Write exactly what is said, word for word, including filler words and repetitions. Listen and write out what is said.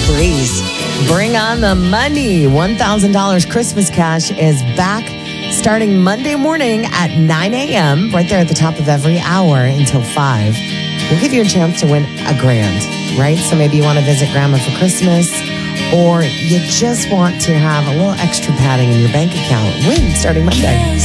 Breeze. Bring on the money. one thousand dollars Christmas cash is back starting Monday morning at nine a.m. right there at the top of every hour until five. We'll give you a chance to win a grand, right? So maybe you want to visit Grandma for Christmas, or you just want to have a little extra padding in your bank account. Win starting Monday.